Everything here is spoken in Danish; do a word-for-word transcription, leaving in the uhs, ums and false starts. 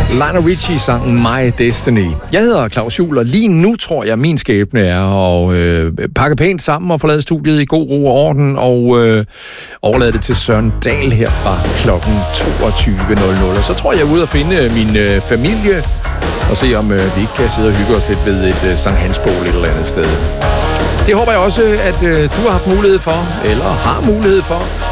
Lionel Richie-sangen My Destiny. Jeg hedder Claus Juhl, og lige nu tror jeg, min skæbne er at øh, pakke pænt sammen og forlade studiet i god ro og orden, og øh, overlade det til Søren Dahl her fra klokken toogtyve nul nul. Og så tror jeg, jeg er ude at finde min øh, familie, og se om øh, vi ikke kan sidde og hygge os lidt ved et øh, Sankt Hans-bål et eller andet sted. Det håber jeg også, at øh, du har haft mulighed for, eller har mulighed for.